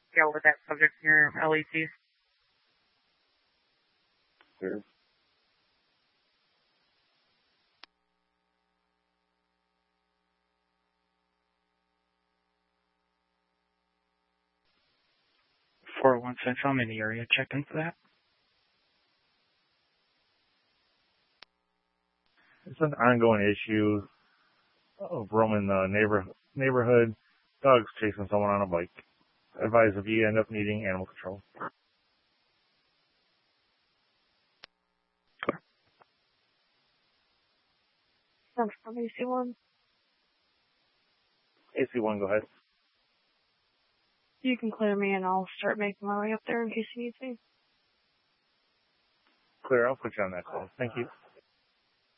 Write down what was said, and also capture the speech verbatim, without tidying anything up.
dealt with that subject in your L E C. Sure. four oh one Central, I'm in the area. Check in for that. It's an ongoing issue of roaming the neighbor, neighborhood, dogs chasing someone on a bike. Advise if you end up needing animal control. Thanks from A C one. A C one, go ahead. You can clear me and I'll start making my way up there in case you need me. Clear, I'll put you on that call. Thank you.